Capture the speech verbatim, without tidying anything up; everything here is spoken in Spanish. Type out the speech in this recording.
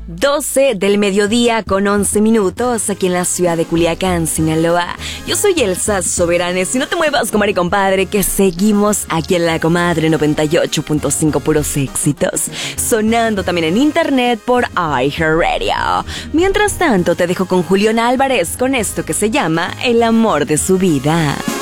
doce del mediodía con once minutos aquí en la ciudad de Culiacán, Sinaloa. Yo soy Elsa Soberanes y no te muevas, comadre y compadre, que seguimos aquí en La Comadre noventa y ocho punto cinco, puros éxitos, sonando también en internet por iHeartRadio. Mientras tanto, te dejo con Julián Álvarez con esto que se llama El amor de su vida.